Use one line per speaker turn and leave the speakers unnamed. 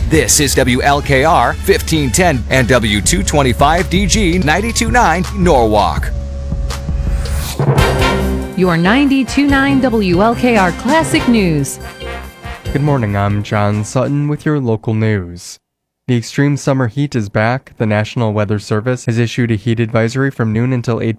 This is WLKR 1510 and W225DG 92.9 Norwalk.
Your 92.9 WLKR Classic News.
Good morning, I'm John Sutton with your local news. The extreme summer heat is back. The National Weather Service has issued a heat advisory from noon until 8